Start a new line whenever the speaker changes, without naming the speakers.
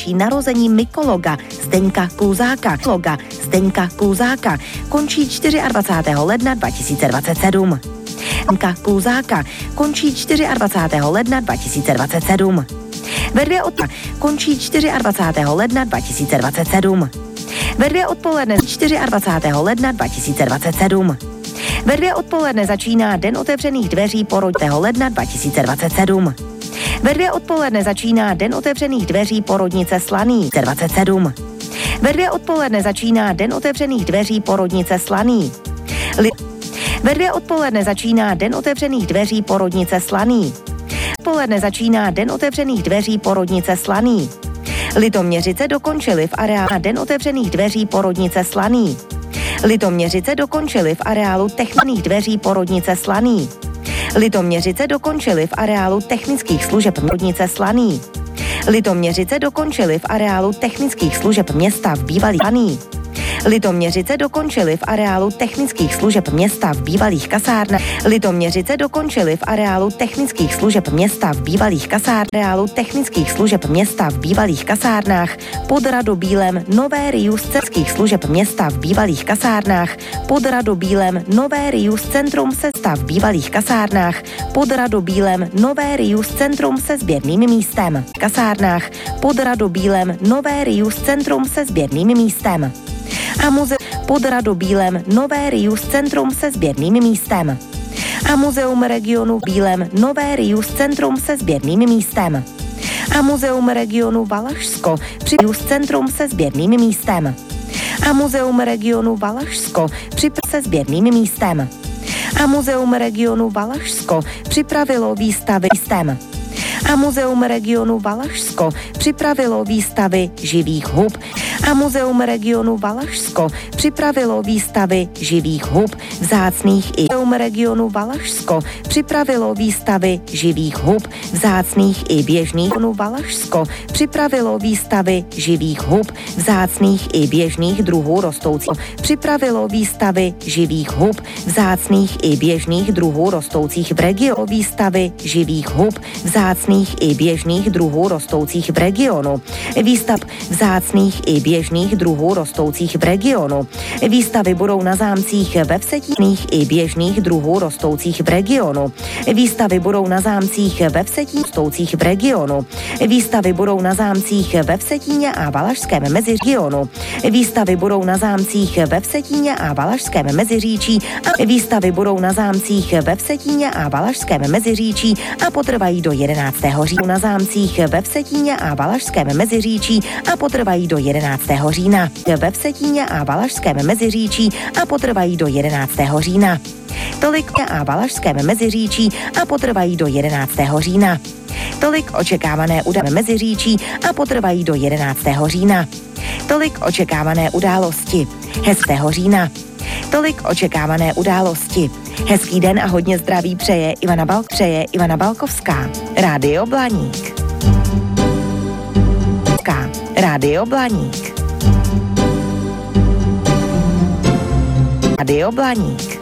přináší narození mykologa Zdeňka Kluzáka. Končí 24. ledna 2027. Kluzáka končí 24. ledna 2027. Ve 2 končí 24. ledna 2027. Ve 2 odpoledne 24. ledna 2027. Ve 2 odpoledne začíná Den otevřených dveří porodního ledna 2027. Ve 2 odpoledne začíná Den otevřených dveří porodnice Slaný 27. Ve 2 odpoledne začíná Den otevřených dveří porodnice Slaný. Ve 2 odpoledne začíná Den otevřených dveří porodnice Slaný. Odpoledne začíná Den otevřených dveří porodnice Slaný. Litoměřice dokončili v areálu Den otevřených dveří porodnice Slaný. Litoměřice dokončili v areálu technických dveří porodnice Slaný. Litoměřice dokončili v areálu technických služeb porodnice Slaný. Litoměřice dokončili v areálu technických služeb města v bývalých Slaný. Litoměřice dokončili v areálu technických služeb města v bývalých kasárnách. Litoměřice dokončili v areálu technických služeb města v bývalých kasárnách. Pod Radobílem nové RIUS centrských služeb města v bývalých kasárnách. Pod Radobílem nové RIUS centrum sesta v bývalých kasárnách. Pod Radobílem nové RIUS centrum se sběrným místem. Kasárnách. Pod Radobílem nové RIUS centrum se sběrným místem. A pod Radobílem nové RIUS centrum se sběrným místem. A muzeum regionu Bílem nové RIUS centrum se sběrným místem. A muzeum regionu Valašsko RIUS centrum se sběrným místem. A muzeum regionu Valašsko se sběrným místem. A muzeum regionu Valašsko připravilo výstavy systém. A muzeum regionu Valašsko připravilo výstavy živých hub. A muzeum regionu Valašsko připravilo výstavy živých hub, vzácných i muzeum regionu Valašsko připravilo výstavy živých hub, vzácných i běžných. Valašsko připravilo výstavy živých hub, vzácných i běžných druhů rostoucích. Připravilo výstavy živých hub, vzácných i běžných druhů rostoucích v regionu. Výstavy živých hub, vzácných i běžných druhů rostoucích v regionu. Výstav vzácných i běžných druhů rostoucích v regionu. Výstavy budou na zámcích ve Vsetíních i běžných druhů rostoucích v regionu. Výstavy budou na zámcích ve Vsetíně rostoucích v regionu. Výstavy budou na zámcích ve Vsetíně a Valašském Meziříčí. Výstavy budou na zámcích ve Vsetíně a Valašském Meziříčí a výstavy budou na zámcích ve Vsetíně a Valašském Meziříčí a potrvají do 11. října. Na zámcích ve Vsetíně a Valašském Meziříčí a potrvají do 11. října. Ve Vsetíně a Valašském Meziříčí a potrvají do 11. října. Tolik a Valašském Meziříčí a potrvají do 11. října. Tolik očekávané události Meziříčí a potrvají do 11. října. Tolik očekávané události 10. října. Tolik očekávané události. Hezký den a hodně zdraví přeje Ivana Balkovská. Rádio Blaník. Rádio Blaník. Rádio Blaník.